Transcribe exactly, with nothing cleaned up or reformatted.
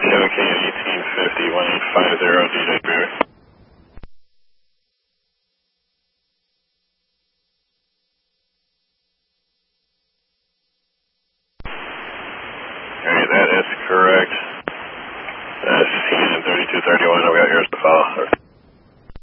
seven K eighteen fifty, one eight five zero, D J Barry.